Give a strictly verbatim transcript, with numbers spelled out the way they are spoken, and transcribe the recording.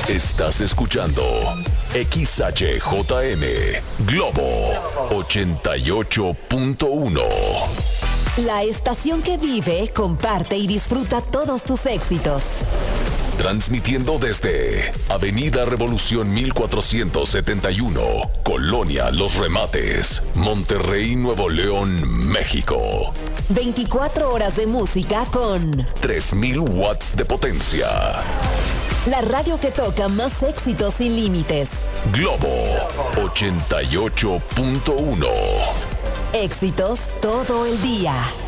Estás escuchando X H J M Globo ochenta y ocho punto uno. La estación que vive, comparte y disfruta todos tus éxitos. Transmitiendo desde Avenida Revolución mil cuatrocientos setenta y uno, Colonia Los Remates, Monterrey, Nuevo León, México. veinticuatro horas de música con tres mil watts de potencia. La radio que toca más éxitos sin límites. Globo ochenta y ocho punto uno. Éxitos todo el día.